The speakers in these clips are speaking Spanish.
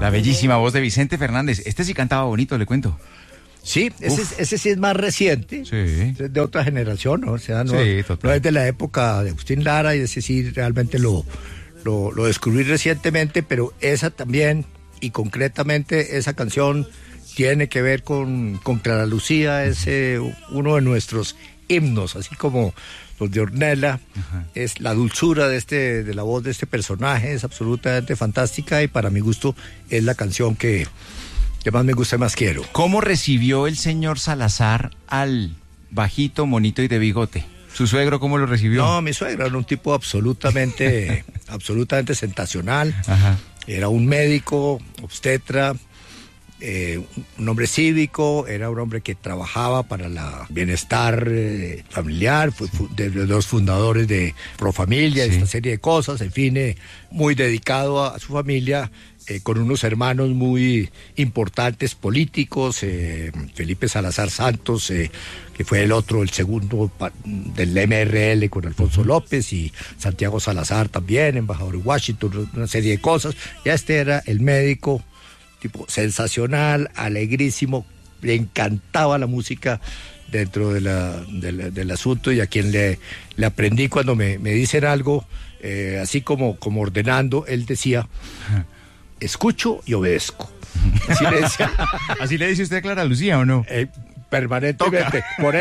La bellísima voz de Vicente Fernández. Este sí cantaba bonito, le cuento. Sí, ese sí es más reciente, Sí. Es de otra generación, ¿no? O sea, no, Sí, total. no es de la época de Agustín Lara, y ese sí realmente lo descubrí recientemente, pero esa también, y concretamente esa canción tiene que ver con Clara Lucía, es uno de nuestros himnos, así como los de Ornella. Ajá. Es la dulzura de la voz de este personaje, es absolutamente fantástica, y para mi gusto es la canción que más me gusta y más quiero. ¿Cómo recibió el señor Salazar al bajito, monito y de bigote? ¿Su suegro cómo lo recibió? No, mi suegro era un tipo absolutamente sensacional. Ajá. Era un médico, obstetra, un hombre cívico, era un hombre que trabajaba para el bienestar familiar, fue de los fundadores de Profamilia, Sí. esta serie de cosas, en fin, muy dedicado a su familia, con unos hermanos muy importantes políticos, Felipe Salazar Santos, que fue el segundo del MRL con Alfonso López, y Santiago Salazar también, embajador en Washington, una serie de cosas. Ya este era el médico, tipo sensacional, alegrísimo, le encantaba la música dentro del asunto, y a quien le aprendí cuando me dicen algo, así como ordenando, él decía: escucho y obedezco. Así le decía. ¿Así le dice usted a Clara Lucía o no? Permanentemente.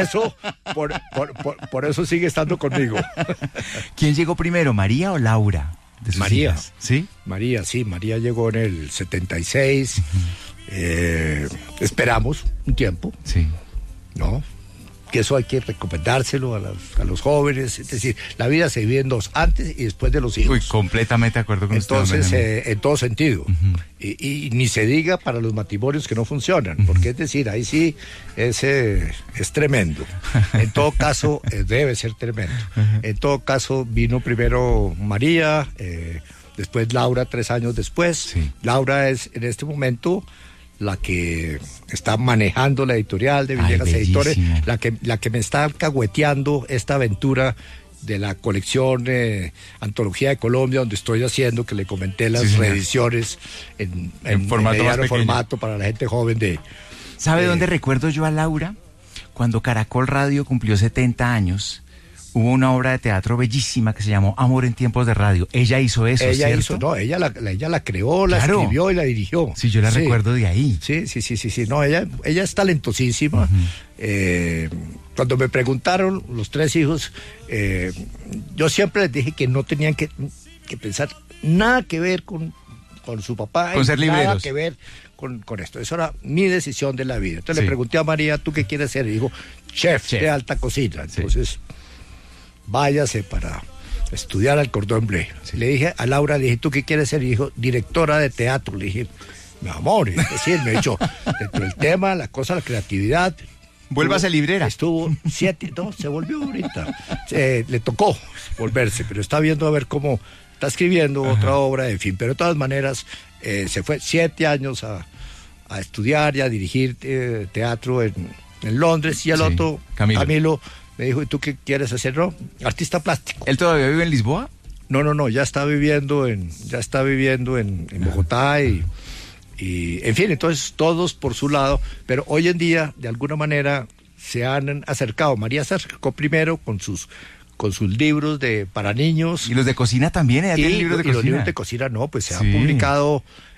Por eso sigue estando conmigo. ¿Quién llegó primero, María o Laura? De sus María. hijas? ¿Sí? María llegó en el 76. Esperamos un tiempo, Sí. ¿no? Que eso hay que recomendárselo a los jóvenes. Es decir, la vida se vive en dos, antes y después de los hijos. Uy, completamente de acuerdo con Entonces, usted. en todo sentido. Y ni se diga para los matrimonios que no funcionan, porque es decir, ahí sí es tremendo. En todo caso, debe ser tremendo. En todo caso, vino primero María, después Laura 3 años después. Sí. Laura es en este momento la que está manejando la editorial de Villegas Editores, la que me está alcahueteando esta aventura de la colección Antología de Colombia, donde estoy haciendo, que le comenté, las reediciones en formato para la gente joven de... ¿Sabe dónde recuerdo yo a Laura? Cuando Caracol Radio cumplió 70 años, hubo una obra de teatro bellísima que se llamó Amor en tiempos de radio. Ella hizo eso, ella ¿cierto? ella la creó, la escribió y la dirigió. Sí, yo la recuerdo de ahí. Sí. No, ella es talentosísima. Cuando me preguntaron los 3 hijos, yo siempre les dije que no tenían que pensar nada que ver con su papá, con ser libreros. Nada que ver con esto. Eso era mi decisión de la vida. Entonces le pregunté a María: ¿tú qué quieres ser? Y dijo: chef de alta cocina. Entonces, váyase para estudiar al Cordón Bleu. Le dije a Laura, le dije: ¿tú qué quieres ser? Y dijo: directora de teatro. Le dije: mi amor, es decir, me he dicho, dentro del tema, la cosa, la creatividad. Vuélvase librera. Estuvo 7, no, se volvió ahorita. Le tocó volverse, pero está viendo a ver cómo está escribiendo otra obra, en fin. Pero de todas maneras, se fue 7 años a estudiar y a dirigir teatro en Londres. Y el otro, Camilo, me dijo: ¿y tú qué quieres hacer? No, artista plástico. ¿Él todavía vive en Lisboa? No, ya está viviendo en Bogotá y en fin, entonces todos por su lado, pero hoy en día de alguna manera se han acercado. María se acercó primero con sus libros para niños. ¿Y los de cocina también? ¿Ella tiene libros de cocina? Los libros de cocina no, pues se han publicado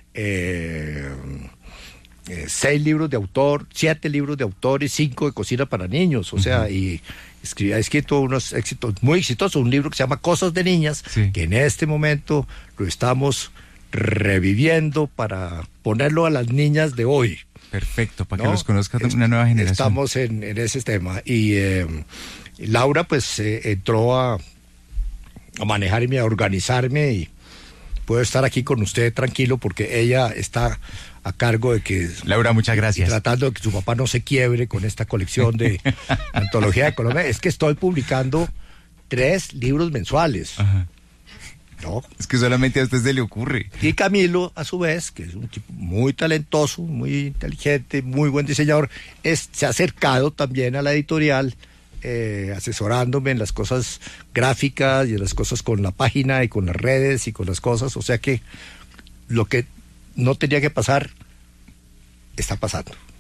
6 libros de autor, 7 libros de autor y 5 de cocina para niños, o sea, y ha escrito unos éxitos muy exitosos, un libro que se llama Cosas de Niñas, que en este momento lo estamos reviviendo para ponerlo a las niñas de hoy. Perfecto, para que los conozca una nueva generación. Estamos en ese tema. Y Laura pues entró a manejarme, a organizarme, y puedo estar aquí con usted tranquilo porque ella está a cargo de que... Laura, muchas gracias. Tratando de que su papá no se quiebre con esta colección de Antología de Colombia. Es que estoy publicando 3 libros mensuales. Ajá. No. Es que solamente a usted se le ocurre. Y Camilo, a su vez, que es un tipo muy talentoso, muy inteligente, muy buen diseñador, se ha acercado también a la editorial, asesorándome en las cosas gráficas y en las cosas con la página y con las redes y con las cosas. O sea que lo que no tenía que pasar, está pasando.